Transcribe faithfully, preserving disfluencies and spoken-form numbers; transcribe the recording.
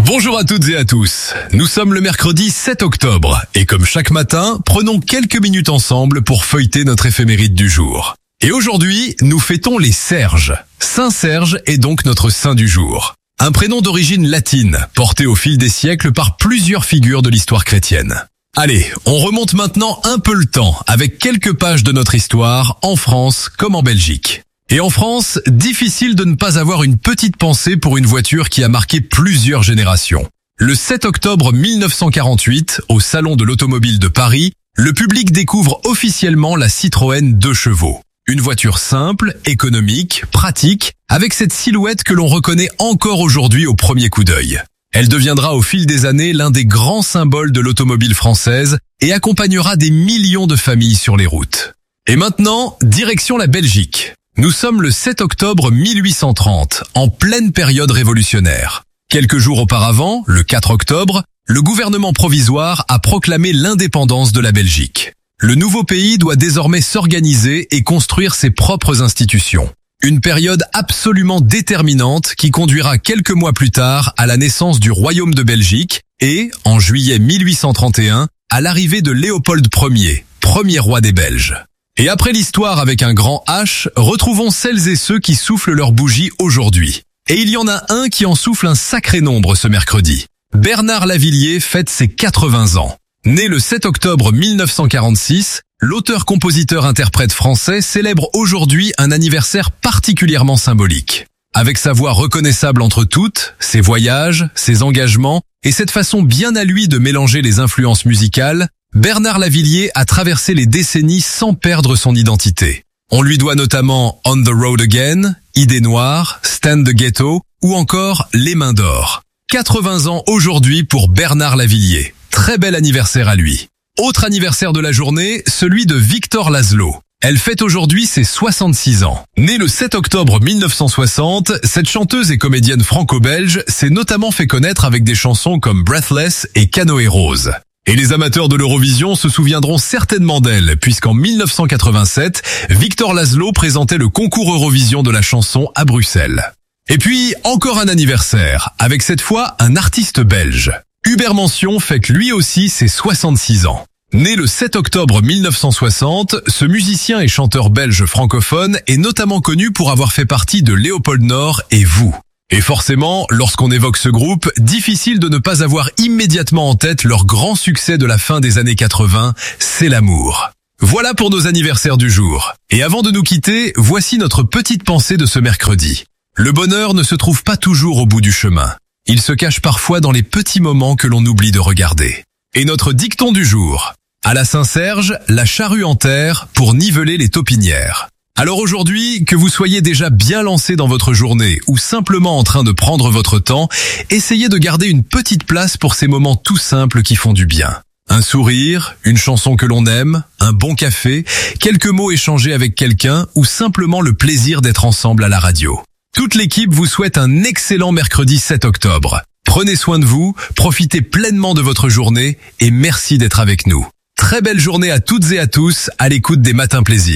Bonjour à toutes et à tous. Nous sommes le mercredi sept octobre et comme chaque matin, prenons quelques minutes ensemble pour feuilleter notre éphéméride du jour. Et aujourd'hui, nous fêtons les Serges. Saint Serge est donc notre saint du jour. Un prénom d'origine latine, porté au fil des siècles par plusieurs figures de l'histoire chrétienne. Allez, on remonte maintenant un peu le temps avec quelques pages de notre histoire en France comme en Belgique. Et en France, difficile de ne pas avoir une petite pensée pour une voiture qui a marqué plusieurs générations. Le sept octobre mille neuf cent quarante-huit, au Salon de l'Automobile de Paris, le public découvre officiellement la Citroën deux chevaux. Une voiture simple, économique, pratique, avec cette silhouette que l'on reconnaît encore aujourd'hui au premier coup d'œil. Elle deviendra au fil des années l'un des grands symboles de l'automobile française et accompagnera des millions de familles sur les routes. Et maintenant, direction la Belgique. Nous sommes le sept octobre mille huit cent trente, en pleine période révolutionnaire. Quelques jours auparavant, le quatre octobre, le gouvernement provisoire a proclamé l'indépendance de la Belgique. Le nouveau pays doit désormais s'organiser et construire ses propres institutions. Une période absolument déterminante qui conduira quelques mois plus tard à la naissance du Royaume de Belgique et, en juillet mille huit cent trente et un, à l'arrivée de Léopold Ier, premier roi des Belges. Et après l'histoire avec un grand H, retrouvons celles et ceux qui soufflent leurs bougies aujourd'hui. Et il y en a un qui en souffle un sacré nombre ce mercredi. Bernard Lavilliers fête ses quatre-vingts ans. Né le sept octobre mille neuf cent quarante-six, l'auteur-compositeur-interprète français célèbre aujourd'hui un anniversaire particulièrement symbolique. Avec sa voix reconnaissable entre toutes, ses voyages, ses engagements et cette façon bien à lui de mélanger les influences musicales, Bernard Lavilliers a traversé les décennies sans perdre son identité. On lui doit notamment On the Road Again, Idée Noire, Stand the Ghetto ou encore Les Mains d'Or. quatre-vingts ans aujourd'hui pour Bernard Lavilliers. Très bel anniversaire à lui. Autre anniversaire de la journée, celui de Victor Laszlo. Elle fête aujourd'hui ses soixante-six ans. Née le sept octobre mille neuf cent soixante, cette chanteuse et comédienne franco-belge s'est notamment fait connaître avec des chansons comme Breathless et Canoë Rose. Et les amateurs de l'Eurovision se souviendront certainement d'elle, puisqu'en mille neuf cent quatre-vingt-sept, Victor Laszlo présentait le concours Eurovision de la chanson à Bruxelles. Et puis, encore un anniversaire, avec cette fois un artiste belge. Hubert Mention fête lui aussi ses soixante-six ans. Né le sept octobre mille neuf cent soixante, ce musicien et chanteur belge francophone est notamment connu pour avoir fait partie de Léopold Nord et Vous. Et forcément, lorsqu'on évoque ce groupe, difficile de ne pas avoir immédiatement en tête leur grand succès de la fin des années quatre-vingts, C'est l'amour. Voilà pour nos anniversaires du jour. Et avant de nous quitter, voici notre petite pensée de ce mercredi. Le bonheur ne se trouve pas toujours au bout du chemin. Il se cache parfois dans les petits moments que l'on oublie de regarder. Et notre dicton du jour. À la Saint-Serge, la charrue en terre pour niveler les taupinières. Alors aujourd'hui, que vous soyez déjà bien lancé dans votre journée ou simplement en train de prendre votre temps, essayez de garder une petite place pour ces moments tout simples qui font du bien. Un sourire, une chanson que l'on aime, un bon café, quelques mots échangés avec quelqu'un ou simplement le plaisir d'être ensemble à la radio. Toute l'équipe vous souhaite un excellent mercredi sept octobre. Prenez soin de vous, profitez pleinement de votre journée et merci d'être avec nous. Très belle journée à toutes et à tous à l'écoute des Matins Plaisir.